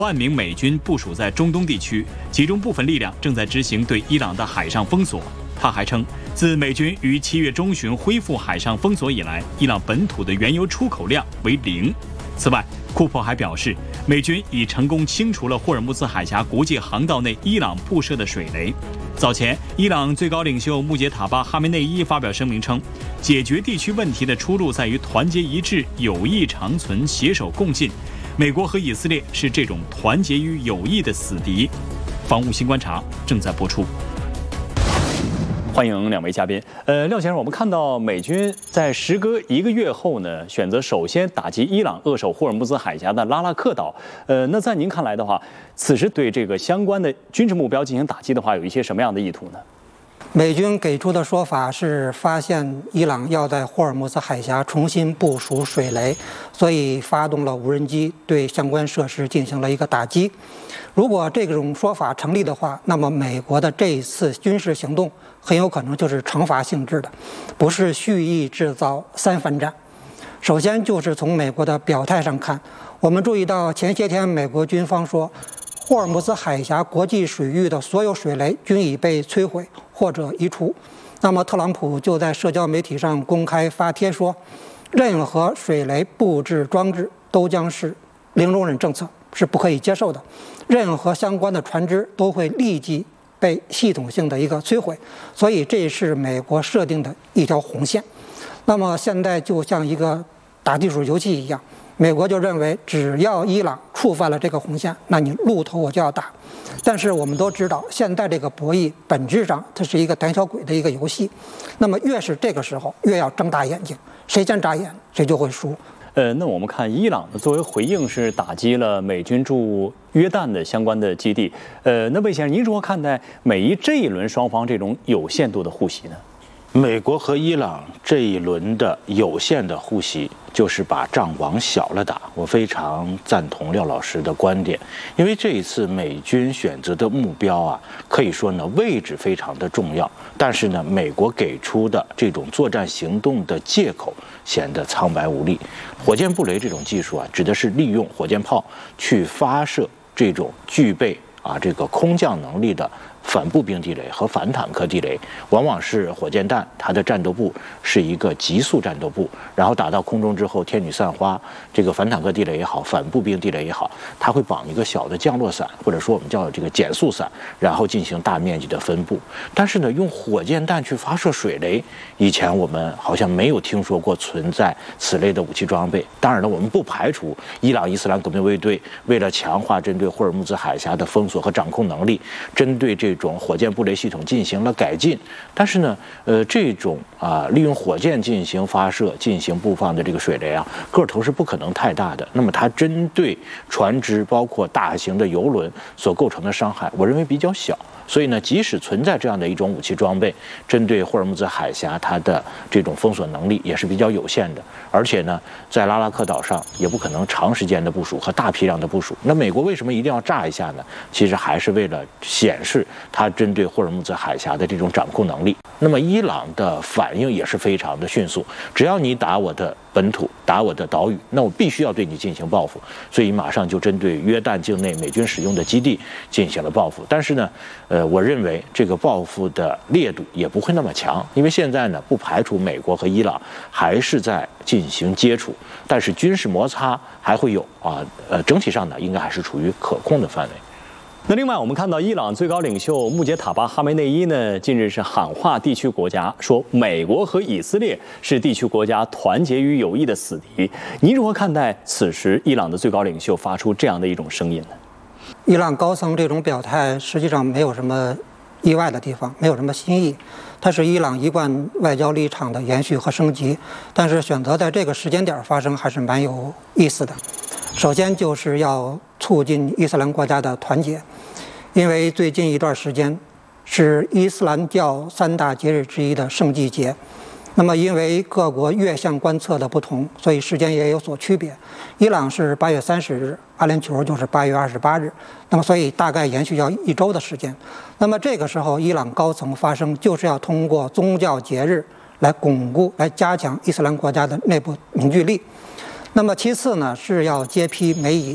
万名美军部署在中东地区，其中部分力量正在执行对伊朗的海上封锁。他还称，自美军于7月中旬恢复海上封锁以来，伊朗本土的原油出口量为0。此外，库珀还表示，美军已成功清除了霍尔木兹海峡国际航道内伊朗布设的水雷。早前，伊朗最高领袖穆杰塔巴·哈梅内伊发表声明称，解决地区问题的出路在于团结一致、友谊长存、携手共进。美国和以色列是这种团结与友谊的死敌。防务新观察正在播出。欢迎两位嘉宾。廖先生，我们看到美军在时隔1个月后呢，选择首先打击伊朗扼守霍尔木兹海峡的拉拉克岛。那在您看来的话，此时对这个相关的军事目标进行打击的话，有一些什么样的意图呢？ 美军给出的说法是，发现伊朗要在霍尔木兹海峡重新部署水雷，所以发动了无人机对相关设施进行了一个打击。如果这种说法成立的话，那么美国的这一次军事行动很有可能就是惩罚性质的，不是蓄意制造三番战。首先就是从美国的表态上看，我们注意到前些天美国军方说，霍尔木兹海峡国际水域的所有水雷均已被摧毁或者移除。那么特朗普就在社交媒体上公开发帖说，任何水雷布置装置都将是零容忍政策，是不可以接受的。任何相关的船只都会立即被系统性的一个摧毁，所以这是美国设定的一条红线。那么现在就像一个打地鼠游戏一样，美国就认为只要伊朗触犯了这个红线，那你露头我就要打。但是我们都知道，现在这个博弈本质上它是一个胆小鬼的一个游戏。那么越是这个时候，越要睁大眼睛，谁先眨眼谁就会输。 那我们看伊朗作为回应是打击了美军驻约旦的相关的基地。那魏先生，您如何看待美伊这一轮双方这种有限度的互袭呢？ 美国和伊朗这一轮的有限的互袭，就是把仗往小了打。我非常赞同廖老师的观点，因为这一次美军选择的目标啊，可以说呢位置非常的重要，但是呢，美国给出的这种作战行动的借口显得苍白无力。火箭布雷这种技术啊，指的是利用火箭炮去发射这种具备这个空降能力的反步兵地雷和反坦克地雷，往往是火箭弹它的战斗部是一个急速战斗部，然后打到空中之后天女散花，这个反坦克地雷也好，反步兵地雷也好，它会绑一个小的降落伞，或者说我们叫这个减速伞，然后进行大面积的分布。但是呢，用火箭弹去发射水雷，以前我们好像没有听说过存在此类的武器装备。当然了，我们不排除伊朗伊斯兰革命卫队为了强化针对霍尔木兹海峡的封锁和掌控能力，针对这种火箭布雷系统进行了改进。但是呢，这种利用火箭进行发射、进行布放的这个水雷个头是不可能太大的。那么它针对船只，包括大型的油轮所构成的伤害，我认为比较小。所以呢，即使存在这样的一种武器装备，针对霍尔木兹海峡，它的这种封锁能力也是比较有限的。而且呢，在拉拉克岛上也不可能长时间的部署和大批量的部署。那美国为什么一定要炸一下呢？其实还是为了显示它针对霍尔木兹海峡的这种掌控能力。那么伊朗的反应也是非常的迅速，只要你打我的本土，打我的岛屿，那我必须要对你进行报复，所以马上就针对约旦境内美军使用的基地进行了报复。但是呢，我认为这个报复的烈度也不会那么强，因为现在呢，不排除美国和伊朗还是在进行接触，但是军事摩擦还会有整体上呢，应该还是处于可控的范围。 那另外，我们看到伊朗最高领袖穆杰塔巴·哈梅内伊呢，近日是喊话地区国家，说美国和以色列是地区国家团结与友谊的死敌。您如何看待此时伊朗的最高领袖发出这样的一种声音呢？ 伊朗高层这种表态实际上没有什么意外的地方，没有什么新意，它是伊朗一贯外交立场的延续和升级，但是选择在这个时间点发生还是蛮有意思的。首先就是要促进伊斯兰国家的团结，因为最近一段时间是伊斯兰教3大节日之一的圣祭节。那么因为各国月相观测的不同，所以时间也有所区别。伊朗是8月30日，阿联酋就是8月28日，那么所以大概延续要1周的时间。那么这个时候伊朗高层发声，就是要通过宗教节日来巩固、来加强伊斯兰国家的内部凝聚力。那么其次呢，是要揭批美以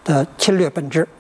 的侵略本质。